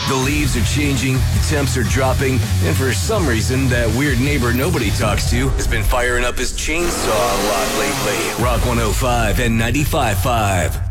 The leaves are changing, the temps are dropping, and for some reason, that weird neighbor nobody talks to has been firing up his chainsaw a lot lately. Rock 105 and 95.5.